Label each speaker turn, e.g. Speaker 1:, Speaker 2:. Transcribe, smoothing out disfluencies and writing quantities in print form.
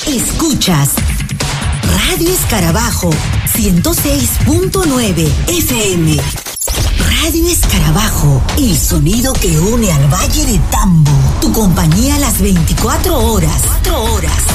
Speaker 1: Escuchas Radio Escarabajo 106.9 FM. Radio Escarabajo, el sonido que une al Valle de Tambo. Tu compañía a las 24 horas. 4 horas.